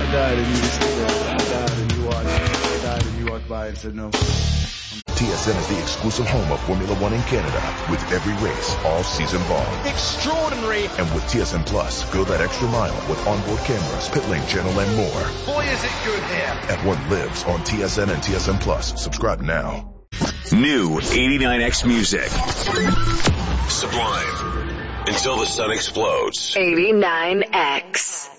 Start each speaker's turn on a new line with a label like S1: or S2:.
S1: died and you just said that. I died and you watched. I died and you walked by and said no.
S2: TSN is the exclusive home of Formula One in Canada, with every race all season long.
S3: Extraordinary.
S2: And with TSN Plus, go that extra mile with onboard cameras, pit lane channel, and more.
S3: Boy, is it good here.
S2: At what lives on TSN and TSN Plus. Subscribe now.
S4: New 89X music. Sublime. Until the sun explodes.
S5: 89X.